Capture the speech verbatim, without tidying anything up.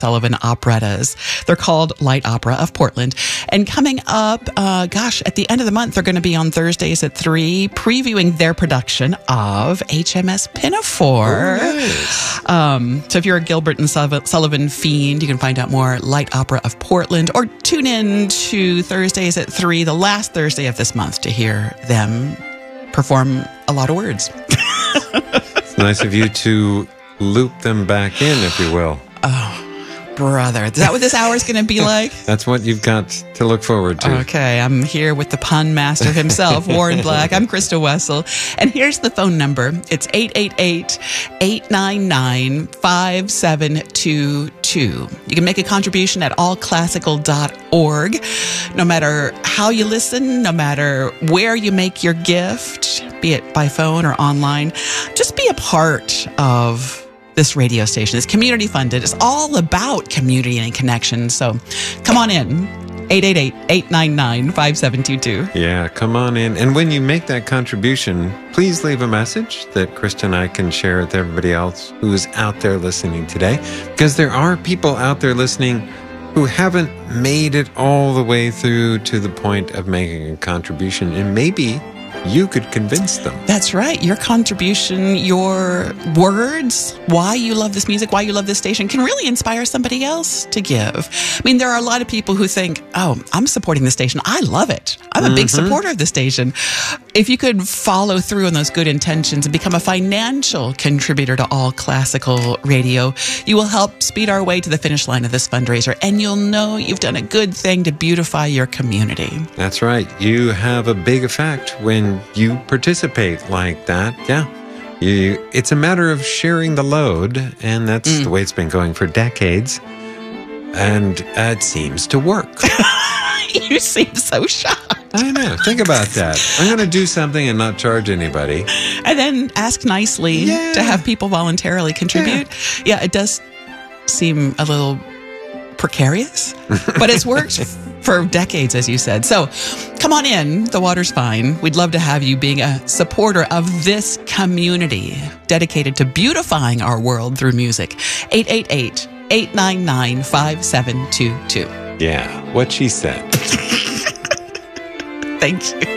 Sullivan operettas. They're called Light Opera of Portland. And coming up, uh, gosh, at the end of the month, they're going to be on Thursdays at three, previewing their production of H M S Pinafore. Oh, nice. Um, so if you're a Gilbert and Sullivan fiend, you can find out more Light Opera of Portland, or tune in to Thursdays at three, the last Thursday of this month, to hear them perform a lot of words. It's nice of you to loop them back in, if you will. Oh. Brother, is that what this hour is going to be like? That's what you've got to look forward to. Okay, I'm here with the pun master himself, Warren Black. I'm Krista Wessel. And here's the phone number. It's eight eight eight, eight nine nine, five seven two two. You can make a contribution at all classical dot org. No matter how you listen, no matter where you make your gift, be it by phone or online, just be a part of this radio station. It's community funded. It's all about community and connection. So come on in. eight eight eight, eight nine nine, five seven two two. Yeah, come on in. And when you make that contribution, please leave a message that Krista and I can share with everybody else who's out there listening today. Because there are people out there listening who haven't made it all the way through to the point of making a contribution. And maybe you could convince them. That's right. Your contribution, your words, why you love this music, why you love this station, can really inspire somebody else to give. I mean, there are a lot of people who think, oh, I'm supporting the station. I love it. I'm a mm-hmm. big supporter of the station. If you could follow through on those good intentions and become a financial contributor to All Classical Radio, you will help speed our way to the finish line of this fundraiser, and you'll know you've done a good thing to beautify your community. That's right. You have a big effect when you participate like that. Yeah. You, it's a matter of sharing the load, and that's mm. the way it's been going for decades. And uh, it seems to work. You seem so shocked. I know. Think about that. I'm going to do something and not charge anybody. And then ask nicely yeah. to have people voluntarily contribute. Yeah. yeah, it does seem a little precarious, but it's worked for decades, as you said. So come on in. The water's fine. We'd love to have you being a supporter of this community dedicated to beautifying our world through music. eight eight eight, eight nine nine, five seven two two. Yeah, what she said. Thank you.